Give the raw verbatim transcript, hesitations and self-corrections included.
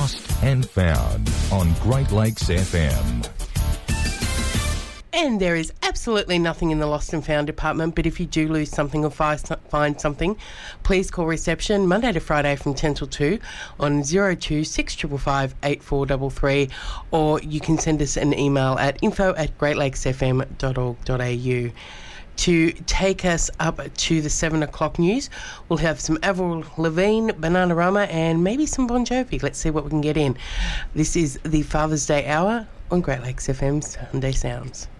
Lost and Found on Great Lakes F M. And there is absolutely nothing in the Lost and Found department, but if you do lose something or fi- find something, please call reception Monday to Friday from ten till two on zero two six five five eight four three three, or you can send us an email at info at great lakes f m dot org dot a u. To take us up to the seven o'clock news, we'll have some Avril Lavigne, Bananarama, and maybe some Bon Jovi. Let's see what we can get in. This is the Father's Day Hour on Great Lakes F M's Sunday Sounds.